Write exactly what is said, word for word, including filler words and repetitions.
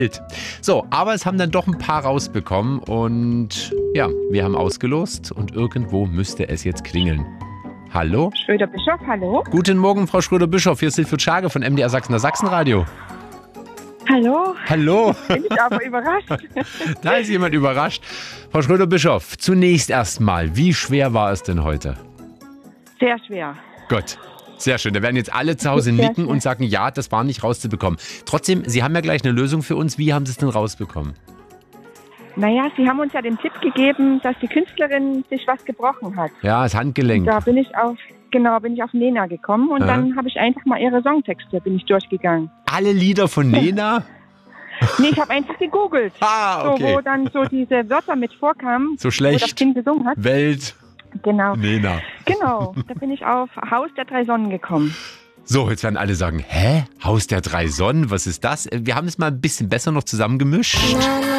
So, aber es haben dann doch ein paar rausbekommen und ja, wir haben ausgelost und irgendwo müsste es jetzt klingeln. Hallo? Schröder-Bischof, hallo? Guten Morgen, Frau Schröder-Bischof. Hier ist Silfried Schage von M D R Sachsener Sachsenradio. Hallo? Hallo? Bin ich aber überrascht. Da ist jemand überrascht. Frau Schröder-Bischof, zunächst erstmal, wie schwer war es denn heute? Sehr schwer. Gut, sehr schön. Da werden jetzt alle zu Hause nicken und sagen, ja, das war nicht rauszubekommen. Trotzdem, Sie haben ja gleich eine Lösung für uns. Wie haben Sie es denn rausbekommen? Naja, Sie haben uns ja den Tipp gegeben, dass die Künstlerin sich was gebrochen hat. Ja, das Handgelenk. Da bin ich auf, genau, bin ich auf Nena gekommen und ja. dann habe ich einfach mal ihre Songtexte, bin ich durchgegangen. Alle Lieder von Nena? Nee, ich habe einfach gegoogelt. Ah, okay. So, wo dann so diese Wörter mit vorkamen. So schlecht. Wo das Kind gesungen hat. Welt. Genau. Nena. Genau, da bin ich auf Haus der drei Sonnen gekommen. So, jetzt werden alle sagen, hä? Haus der drei Sonnen, was ist das? Wir haben es mal ein bisschen besser noch zusammengemischt.